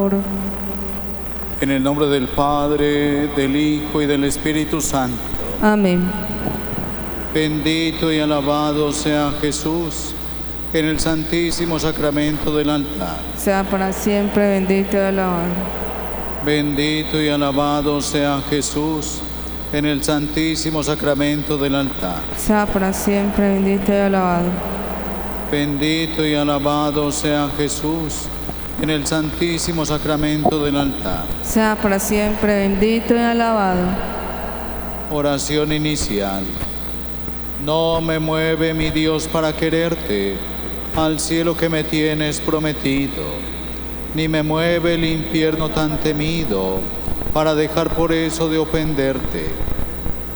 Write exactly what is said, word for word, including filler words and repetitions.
favor. En el nombre del Padre, del Hijo y del Espíritu Santo. Amén. Bendito y alabado sea Jesús en el santísimo sacramento del altar. Sea para siempre bendito y alabado. Bendito y alabado sea Jesús en el santísimo sacramento del altar. Sea para siempre bendito y alabado. Bendito y alabado sea Jesús en el santísimo sacramento del altar. Sea para siempre bendito y alabado. Oración inicial. No me mueve mi Dios para quererte al cielo que me tienes prometido, ni me mueve el infierno tan temido para dejar por eso de ofenderte.